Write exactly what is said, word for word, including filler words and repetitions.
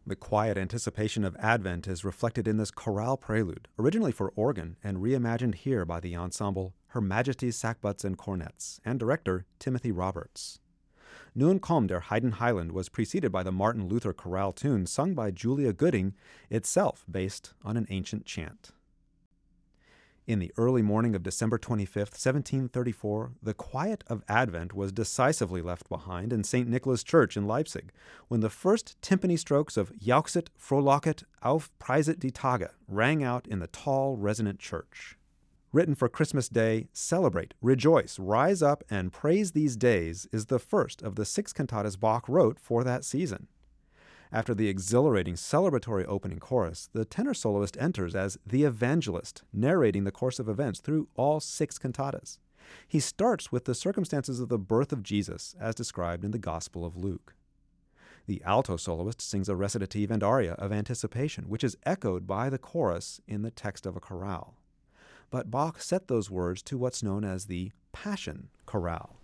The quiet anticipation of Advent is reflected in this chorale prelude, originally for organ and reimagined here by the ensemble Her Majesty's Sackbuts and Cornets and director Timothy Roberts. Nun kommt der Heidenheiland was preceded by the Martin Luther chorale tune sung by Julia Gooding, itself based on an ancient chant. In the early morning of December twenty-fifth, seventeen thirty-four, the quiet of Advent was decisively left behind in Saint Nicholas Church in Leipzig, when the first timpani strokes of Jauchzet, Frohlocket, auf Preiset die Tage rang out in the tall, resonant church. Written for Christmas Day, Celebrate, Rejoice, Rise Up, and Praise These Days is the first of the six cantatas Bach wrote for that season. After the exhilarating celebratory opening chorus, the tenor soloist enters as the evangelist, narrating the course of events through all six cantatas. He starts with the circumstances of the birth of Jesus, as described in the Gospel of Luke. The alto soloist sings a recitative and aria of anticipation, which is echoed by the chorus in the text of a chorale. But Bach set those words to what's known as the Passion Chorale.